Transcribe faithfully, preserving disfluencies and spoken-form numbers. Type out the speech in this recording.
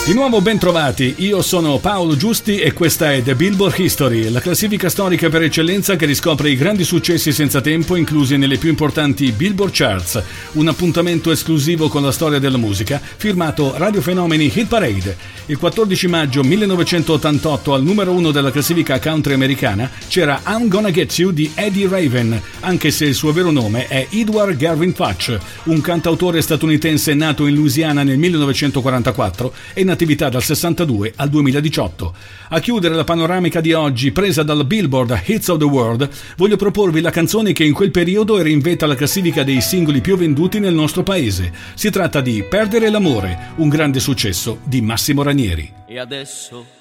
Di nuovo ben trovati, io sono Paolo Giusti e questa è The Billboard History, la classifica storica per eccellenza che riscopre i grandi successi senza tempo inclusi nelle più importanti Billboard Charts, un appuntamento esclusivo con la storia della musica, firmato Radio Fenomeni Hit Parade. Il quattordici maggio millenovecentottantotto al numero uno della classifica country americana c'era I'm Gonna Get You di Eddie Raven, anche se il suo vero nome è Edward Garvin Futch, un cantautore statunitense nato in Louisiana nel millenovecentoquarantaquattro e in attività dal sessantadue al duemiladiciotto. A chiudere la panoramica di oggi, presa dal Billboard Hits of the World, voglio proporvi la canzone che in quel periodo era in vetta alla classifica dei singoli più venduti nel nostro paese. Si tratta di Perdere l'amore, un grande successo di Massimo Ranieri. E adesso